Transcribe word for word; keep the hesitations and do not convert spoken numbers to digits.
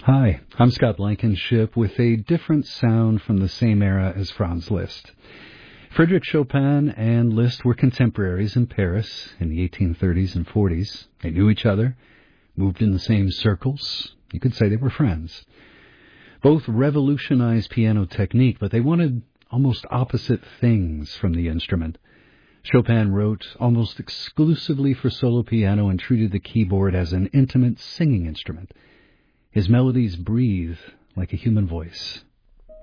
Hi, I'm Scott Blankenship with a different sound from the same era as Franz Liszt. Frédéric Chopin and Liszt were contemporaries in Paris in the eighteen thirties and forties. They knew each other, moved in the same circles. You could say they were friends. Both revolutionized piano technique, but they wanted almost opposite things from the instrument. Chopin wrote almost exclusively for solo piano and treated the keyboard as an intimate singing instrument. His melodies breathe like a human voice.